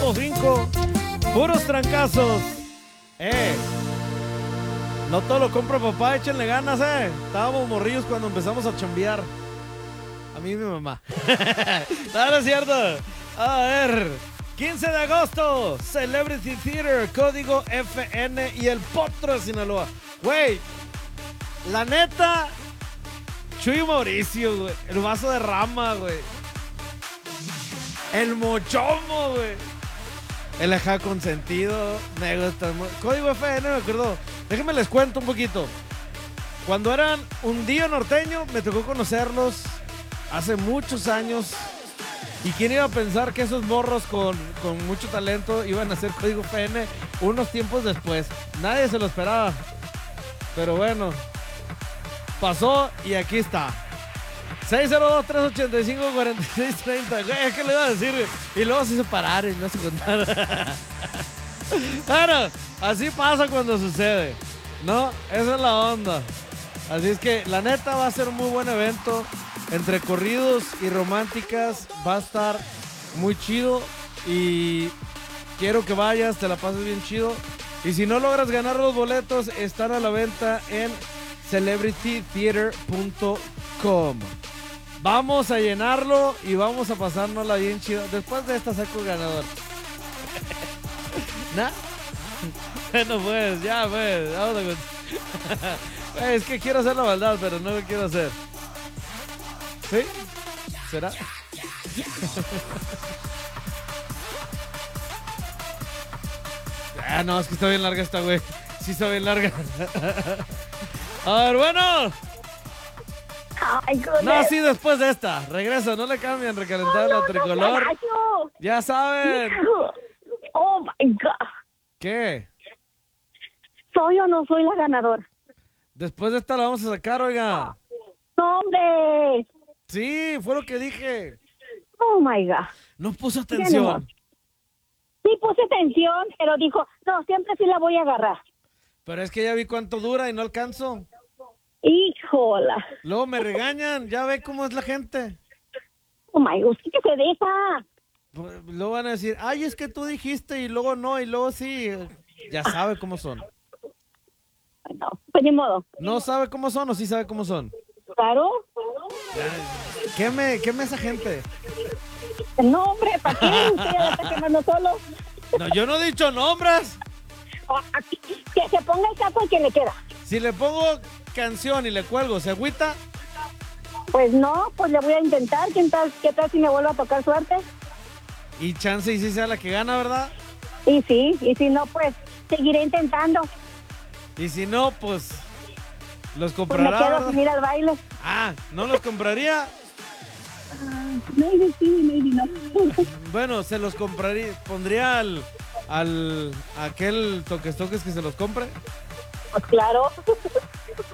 somos 5. Puros trancazos. No todo lo compra papá, échenle ganas, Estábamos morrillos cuando empezamos a chambear. A mí y mi mamá. No es cierto. A ver, 15 de agosto, Celebrity Theater, código FN y el Potro de Sinaloa. Güey, la neta, Chuy Mauricio, güey. El vaso de rama, güey. El mochomo, güey. El ajá consentido. Me gusta. Código FN, me acuerdo. Déjenme les cuento un poquito. Cuando eran un día norteño, me tocó conocerlos hace muchos años. ¿Y quién iba a pensar que esos morros con mucho talento iban a hacer Código FN unos tiempos después? Nadie se lo esperaba. Pero bueno, pasó y aquí está. 602-385-4630. Güey, ¿qué le iba a decir? Y luego se hizo parar y no se contar. Bueno, así pasa cuando sucede, ¿no? Esa es la onda. Así es que la neta va a ser un muy buen evento. Entre corridos y románticas va a estar muy chido. Y quiero que vayas, te la pases bien chido. Y si no logras ganar los boletos, están a la venta en celebritytheater.com. Vamos a llenarlo y vamos a pasárnosla bien chido. Después de esta saco ganador. ¿Nah? Bueno, pues, ya, pues. Vamos a... Es que quiero hacer la maldad, pero no lo quiero hacer. ¿Sí? ¿Será? No, es que está bien larga esta, güey. Sí está bien larga. A ver, bueno. No, sí, después de esta. Regresa, no le cambien, recalentar la tricolor. Ya saben. Oh my God. ¿Qué? ¿Soy o no soy la ganadora? Después de esta la vamos a sacar, oiga. No, hombre. Sí, fue lo que dije. Oh my God. No puso atención. Sí puse atención, pero dijo, no, siempre sí la voy a agarrar. Pero es que ya vi cuánto dura y no alcanzo. Híjola. Luego me regañan, ya ve cómo es la gente. Oh my God, ¿qué se deja? Luego van a decir, ay, es que tú dijiste y luego no, y luego sí. Ya sabe cómo son. No, pues ni modo. ¿No sabe cómo son o sí sabe cómo son? Claro. Queme esa gente. No, hombre, ¿para qué? Usted ya la está quemando solo. No, yo no he dicho nombres. Que se ponga el saco al que le queda. Si le pongo canción y le cuelgo, ¿se agüita? Pues no, pues le voy a intentar. ¿Qué tal si me vuelve a tocar suerte? Y chance y sí sea la que gana, ¿verdad? Y sí, y si no, pues seguiré intentando. Y si no, pues los Pues comprará. me quedo ¿verdad? sin ir al baile. Ah, ¿no los compraría? Maybe sí, maybe no. Bueno, se los compraría. Pondría al aquel toques que se los compre. Pues claro.